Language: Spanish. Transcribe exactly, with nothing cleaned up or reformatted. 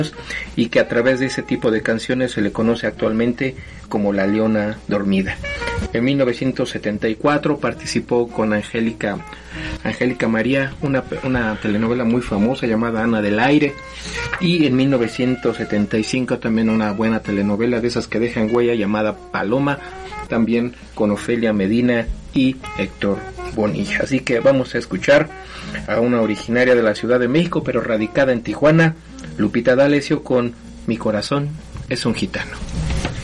y que a través de ese tipo de canciones se le conoce actualmente como La Leona Dormida. En mil novecientos setenta y cuatro participó con Angélica Angélica María, una, una telenovela muy famosa llamada Ana del Aire, y en mil novecientos setenta y cinco también una buena telenovela de esas que dejan huella llamada Paloma, también con Ofelia Medina y Héctor Bonilla. Así que vamos a escuchar a una originaria de la Ciudad de México pero radicada en Tijuana, Lupita D'Alessio, con Mi corazón es un gitano.